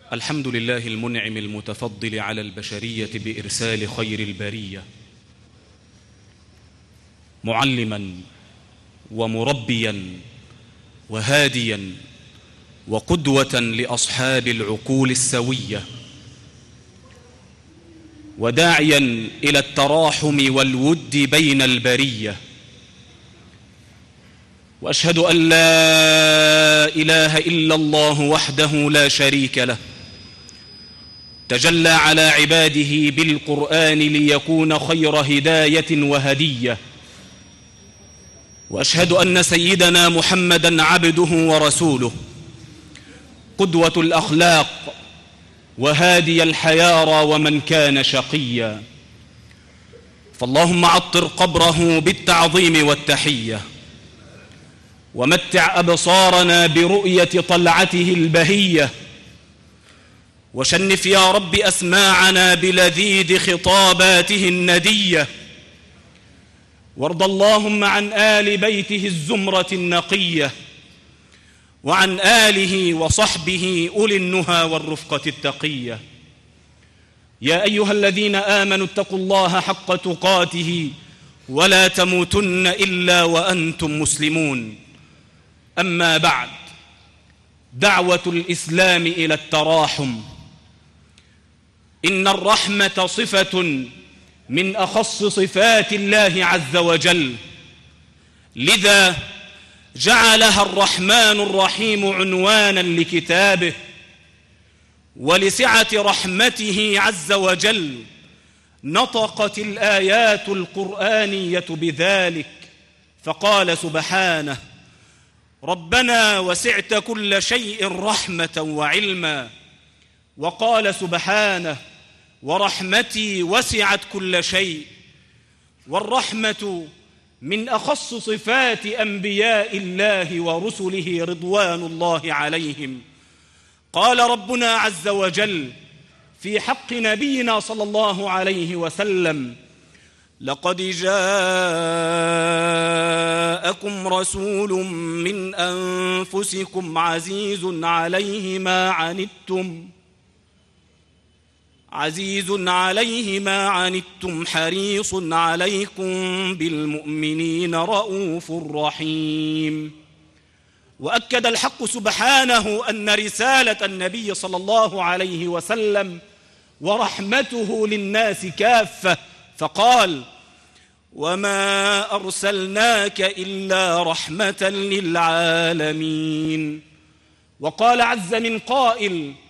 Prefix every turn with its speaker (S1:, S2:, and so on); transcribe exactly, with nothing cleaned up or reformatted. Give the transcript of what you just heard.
S1: الحمد لله المنعم المتفضل على البشرية بإرسال خير البرية، معلما ومربيا وهاديا وقدوة لأصحاب العقول السوية، وداعيا إلى التراحم والود بين البرية. وأشهد أن لا إله إلا الله وحده لا شريك له، تجلى على عباده بالقرآن ليكون خير هداية وهدية. وأشهد أن سيدنا محمدًا عبده ورسوله، قدوة الأخلاق وهادي الحيارى ومن كان شقيا. فاللهم عطر قبره بالتعظيم والتحية، ومتع أبصارنا برؤية طلعته البهية، وشنف يا رب أسماعنا بلذيذ خطاباته الندية. وارض اللهم عن آل بيته الزمرة النقية، وعن آله وصحبه أولي النهى والرفقة التقية. يا أيها الذين آمنوا اتقوا الله حق تقاته ولا تموتن إلا وأنتم مسلمون. أما بعد، دعوة الإسلام إلى التراحم. إن الرحمة صفة من أخص صفات الله عز وجل، لذا جعلها الرحمن الرحيم عنوانا لكتابه. ولسعة رحمته عز وجل نطقت الآيات القرآنية بذلك، فقال سبحانه: ربنا وسعت كل شيء رحمة وعلما. وقال سبحانه: ورحمتي وسعت كل شيء. والرحمة من أخص صفات أنبياء الله ورسله رضوان الله عليهم. قال ربنا عز وجل في حق نبينا صلى الله عليه وسلم: لقد جاءكم رسول من أنفسكم عزيز عليه ما عنتم عزيز عليه ما عنتم حريص عليكم بالمؤمنين رؤوف رحيم. وأكد الحق سبحانه أن رسالة النبي صلى الله عليه وسلم ورحمته للناس كافة، فقال: وما أرسلناك إلا رحمة للعالمين. وقال عز من قائل: